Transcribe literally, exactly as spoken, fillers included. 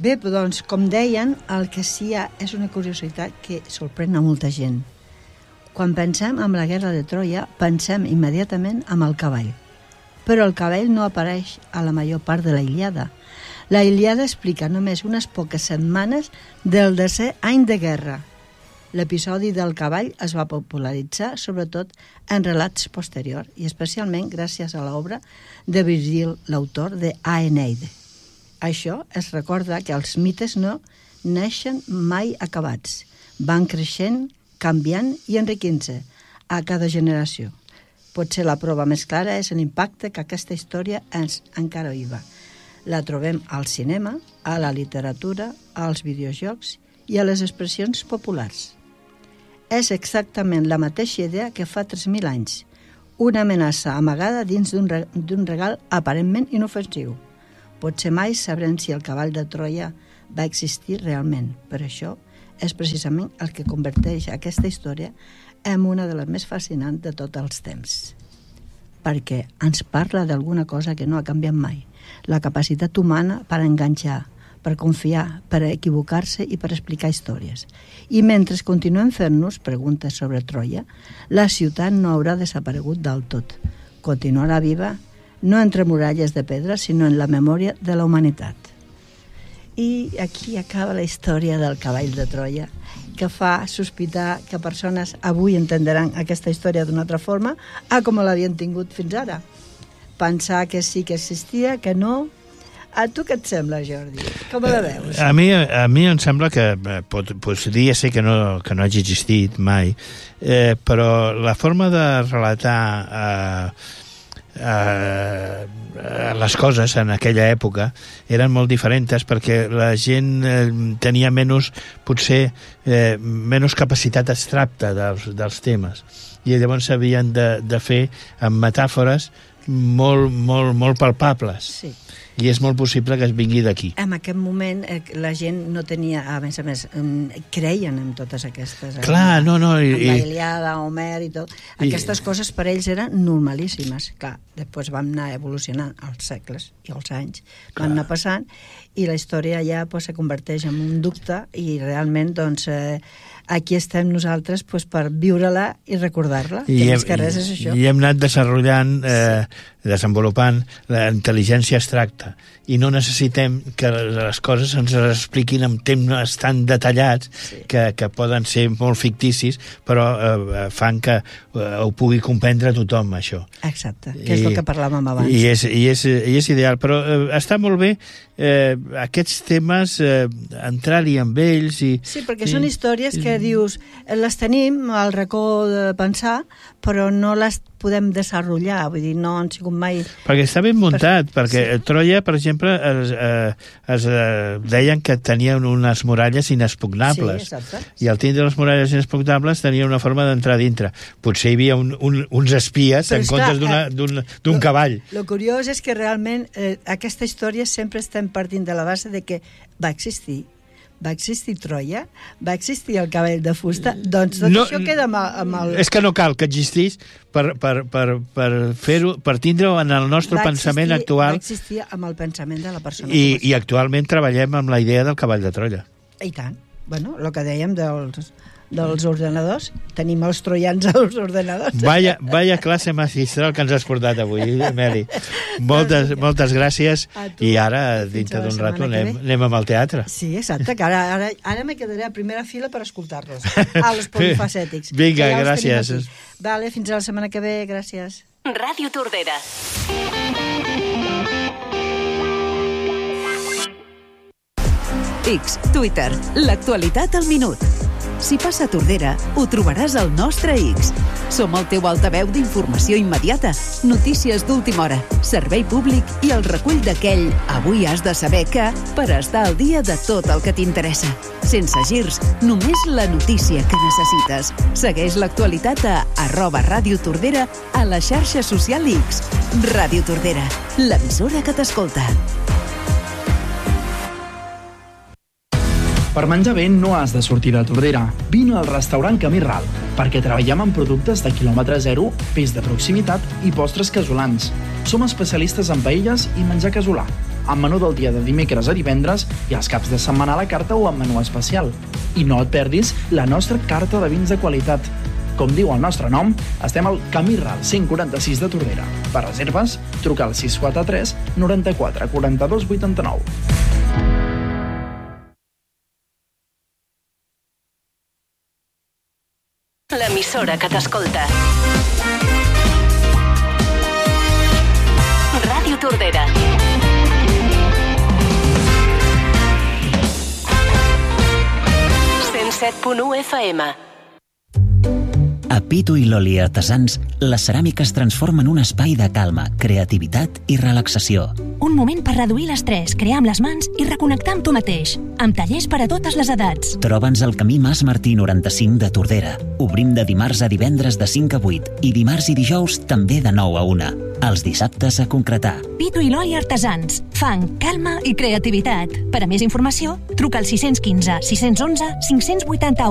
Bé, doncs, com deien, el que sí hi ha és una curiositat que sorprèn a molta gent. Quan pensem en la guerra de Troia, pensem immediatament en el cavall. Però el cavall no apareix a la major part de la Ilíada. La Ilíada explica només unes poques setmanes del desè any de guerra. L'episodi del cavall es va popularitzar sobretot en relats posteriors i especialment gràcies a l'obra de Virgil, l'autor de Aeneide. Això es recorda que els mites no neixen mai acabats, van creixent, canviant i enriquint-se a cada generació. Potser la prova més clara és l'impacte que aquesta història és encara viva. La trobem al cinema, a la literatura, als videojocs i a les expressions populars. És exactament la mateixa idea que fa tres mil anys, una amenaça amagada dins d'un regal aparentment inofensiu. Potser mai sabrem si el cavall de Troia va existir realment, però això és precisament el que converteix aquesta història en una de les més fascinants de tots els temps. Perquè ens parla d'alguna cosa que no ha canviat mai, la capacitat humana per enganxar, per confiar, per equivocar-se i per explicar històries. I mentre continuem fent-nos preguntes sobre Troia, la ciutat no haurà desaparegut del tot. Continuarà viva, no entre muralles de pedra, sinó en la memòria de la humanitat. I aquí acaba la història del cavall de Troia, que fa sospitar que persones avui entendran aquesta història d'una altra forma a com l'havien tingut fins ara. Pensar que sí que existia, que no. A tu què et sembla, Jordi? Com la veus? A mi, a mi em sembla que pot, podria ser que no, que no hagi existit mai, eh, però la forma de relatar eh, eh, les coses en aquella època eren molt diferents perquè la gent eh, tenia menys, potser, eh, menys capacitat abstracta dels, dels temes i llavors s'havien de, de fer amb metàfores molt, molt, molt palpables. Sí. I és molt possible que es vingui d'aquí. En aquest moment eh, la gent no tenia, a més a més, creien en totes aquestes... Clar, en, no, no... I, en la Ilíada, Homer i tot. Aquestes i, coses per ells eren normalíssimes. Clar, després van anar evolucionant els segles i els anys, clar. Van anar passant, i la història ja pues, se converteix en un dubte i realment, doncs... Eh, aquí estem nosaltres pues, per viure-la i recordar-la, que I més hem, que res és això. I hem anat desenvolupant, eh, sí. desenvolupant la intel·ligència abstracta i no necessitem que les coses ens les expliquin en temes tan detallats sí. que, que poden ser molt ficticis, però eh, fan que eh, ho pugui comprendre tothom, això. Exacte, que és I, el que parlàvem abans. I és, i és, i és ideal, però eh, està molt bé eh, aquests temes, eh, entrar-hi amb ells i... Sí, perquè i, són històries que dius, les tenim al racó de pensar, però no les podem desenvolupar, vull dir, no han sigut mai... Perquè està ben muntat, per... perquè sí. Troia, per exemple, es, eh, es eh, deien que tenien unes muralles inexpugnables. Sí, exacte. I al tindre les muralles inexpugnables tenia una forma d'entrar dintre. Potser hi havia un, un, uns espies però en comptes eh, d'un cavall. Lo curiós és que realment eh, aquesta història sempre estem partint de la base de que va existir. Va existir Troia? Va existir el cavall de fusta? Doncs tot no, això queda amb, amb el... És que no cal que existís per, per, per, per fer-ho, per tindre-ho en el nostre va pensament existir, actual. Va existir amb el pensament de la persona. I, i actualment treballem amb la idea del cavall de Troia. I tant. Bueno, el que dèiem dels, dels ordenadors, tenim els troians als ordenadors. Vaya, vaya classe magistral que ens has portat avui, Meli. Moltes, moltes gràcies. I ara, dintre d'un rato, anem, anem amb el teatre. Sí, exacte, que ara, ara, ara me quedaré a primera fila per escoltar-los, a los polifacètics. Vinga, gràcies. Vale, fins a la setmana que ve, gràcies. Ràdio Tordera. X, Twitter, l'actualitat al minut. Si passa a Tordera, ho trobaràs al nostre X. Som el teu altaveu d'informació immediata, notícies d'última hora, servei públic i el recull d'aquell avui has de saber que per estar al dia de tot el que t'interessa. Sense girs, només la notícia que necessites. Segueix l'actualitat a arroba Ràdio Tordera a la xarxa social X. Ràdio Tordera, l'emissora que t'escolta. Per menjar bé no has de sortir de Tordera. Vine al restaurant Camí Ral, perquè treballem amb productes de quilòmetre zero, peix de proximitat i postres casolans. Som especialistes en paelles i menjar casolà, amb menú del dia de dimecres a divendres i els caps de setmana a la carta o amb menú especial. I no et perdis la nostra carta de vins de qualitat. Com diu el nostre nom, estem al Camí Ral cent quaranta-sis de Tordera. Per reserves, truca al sis quatre tres noranta-quatre quaranta-dos vuitanta-nou. L'emissora que t'escolta. Ràdio Tordera. cent set punt u F M. A Pitu i l'Oli Artesans, la ceràmica es transforma en un espai de calma, creativitat i relaxació. Un moment per reduir l'estrès, crear amb les mans i reconnectar amb tu mateix. Amb tallers per a totes les edats. Troba'ns al camí Mas Martí noranta-cinc de Tordera. Obrim de dimarts a divendres de cinc a vuit i dimarts i dijous també de nou a una. Els dissabtes a concretar. Pitu i l'Oli Artesans. Fang, calma i creativitat. Per a més informació, truca al sis cents quinze sis cents onze cinc cents vuitanta-u.